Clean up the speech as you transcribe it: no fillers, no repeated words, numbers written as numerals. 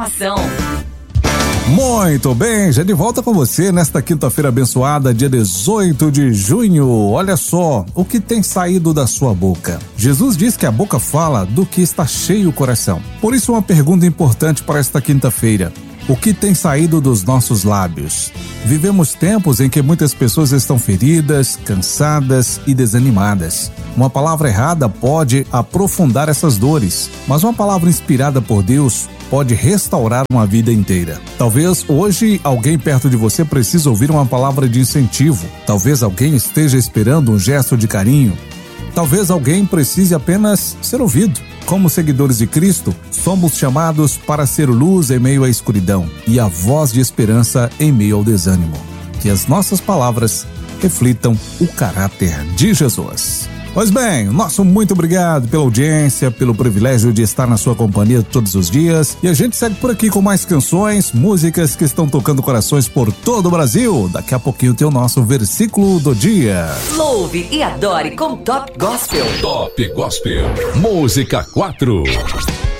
Muito bem, já de volta com você nesta quinta-feira abençoada, dia 18 de junho. Olha só o que tem saído da sua boca. Jesus diz que a boca fala do que está cheio o coração. Por isso, uma pergunta importante para esta quinta-feira: o que tem saído dos nossos lábios? Vivemos tempos em que muitas pessoas estão feridas, cansadas e desanimadas. Uma palavra errada pode aprofundar essas dores, mas uma palavra inspirada por Deus pode restaurar uma vida inteira. Talvez hoje alguém perto de você precise ouvir uma palavra de incentivo. Talvez alguém esteja esperando um gesto de carinho. Talvez alguém precise apenas ser ouvido. Como seguidores de Cristo, somos chamados para ser luz em meio à escuridão e a voz de esperança em meio ao desânimo. Que as nossas palavras reflitam o caráter de Jesus. Pois bem, nosso muito obrigado pela audiência, pelo privilégio de estar na sua companhia todos os dias. E a gente segue por aqui com mais canções, músicas que estão tocando corações por todo o Brasil. Daqui a pouquinho tem o nosso versículo do dia. Louve e adore com Top Gospel. Top Gospel. Música 4.